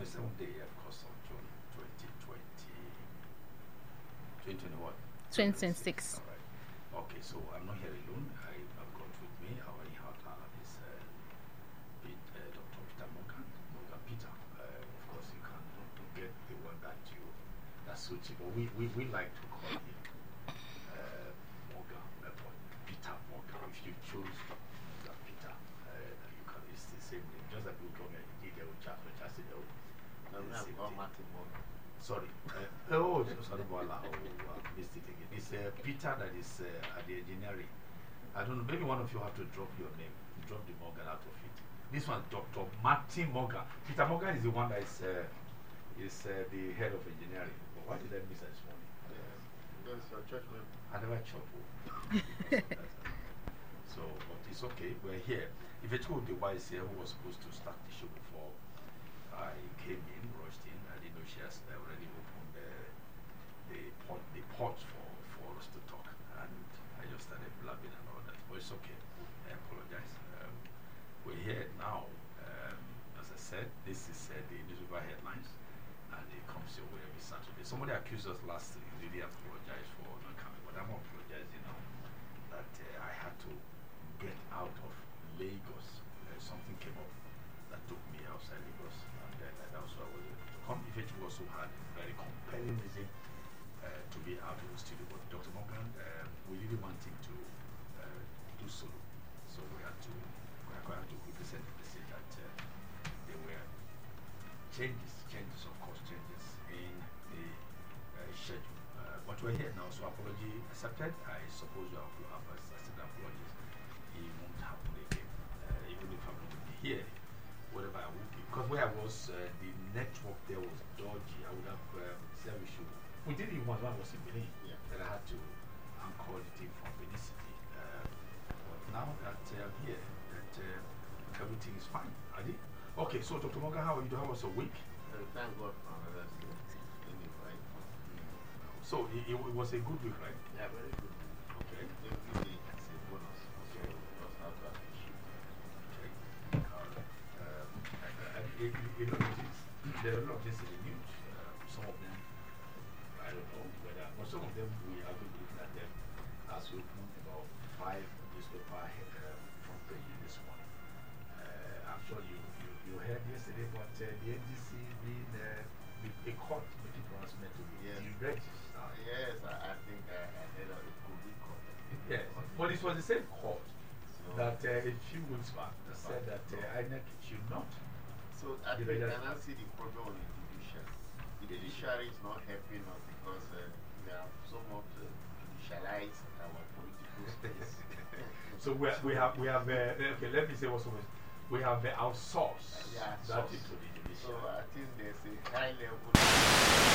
27th day, of course, of June 2020. 2020 what? 2026. All right. Okay, so I'm not here alone. I've got with me our in-house is Dr. Peter Morgan. Morgan Peter. Of course, you can't get the one that suits you, but we like to call him Morgan, Peter Morgan. If you choose Morgan Peter, you can, it's the same name. Just like you call me, they will just say, Martin Morgan. sorry. Sorry, Bola. I missed it again. It's Peter that is at the engineering. I don't know, maybe one of you have to drop your name, drop the Morgan out of it. This one, Dr. Martin Morgan. Peter Morgan is the one that is the head of engineering. But why did I miss that this morning? Because your church member. I never chop. So, but it's okay. We're here. If I told the wise here who was supposed to start the show before I came in, rushed in, I didn't know she has already opened the porch for us to talk. And I just started blabbing and all that. But it's okay. I apologize. We're here now. As I said, this is the newspaper headlines, and it comes your way every Saturday. Somebody accused us last week. We really apologize for not coming, but I'm apologizing now that I had to get out of Lagos. Something came up that took me outside Lagos, and that was why I was able to come. If it also had a very compelling reason to be out of the studio, but Dr. Morgan, we really want him to do solo, so we had to quickly send the message that there were changes, of course, changes in the schedule. But we're here now, so apology accepted. I suppose you have accepted apologies. It won't happen again. Even if I'm not to be here, whatever I would be. Because where I was, the network there was dodgy. I would have said we should. We did it once when I was in Benin. Yeah. That I had to anchor the team from Benin City. But now that I'm here, that everything is fine. Adi? Okay, so Dr. Morgan, how are you doing? How was your week? Thank God for another day. Right? So it was a good week, right? Yeah, very good. Okay. Every day is a bonus. So Okay. we just have to appreciate. Okay. There are a lot of things in the news. Some of them, I don't know whether, but some of them we have been looking at them as we opened about 5 newspaper front pages this morning. I'm sure you heard yesterday, but the NDC being a court making pronouncement to be deregistered. Yes, I think I heard of it could be called. Yes, but it was the same court So, that a few weeks back said that INEC should not. so I think I now see the problem on the judiciary. The judiciary is not helping us because we have so much judicialized our political space. So we have okay, let me say what's always, we have outsourced Yeah, that outsourced. into the So judiciary. I think there's a high level